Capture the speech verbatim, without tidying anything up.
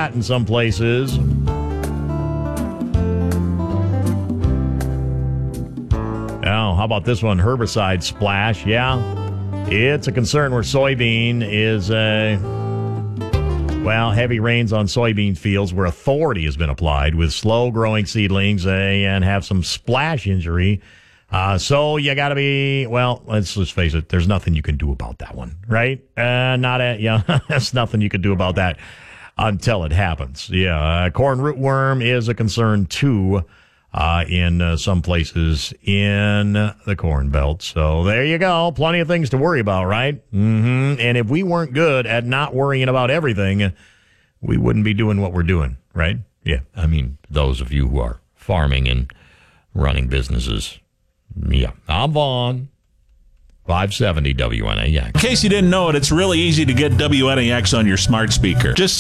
that in some places. Now, how about this one? Herbicide splash. Yeah, it's a concern where soybean is, uh, well, heavy rains on soybean fields where authority has been applied with slow-growing seedlings uh, and have some splash injury. Uh, so you got to be, well, let's just face it, there's nothing you can do about that one, right? Uh, not a, yeah, there's nothing you can do about that until it happens. Yeah, uh, corn rootworm is a concern, too. Uh, in uh, some places in the Corn Belt. So there you go. Plenty of things to worry about, right? Mm-hmm. And if we weren't good at not worrying about everything, we wouldn't be doing what we're doing, right? Yeah. I mean, those of you who are farming and running businesses. Yeah. I'm Vaughn. five seventy W N A X. In case you didn't know it, it's really easy to get W N A X on your smart speaker. Just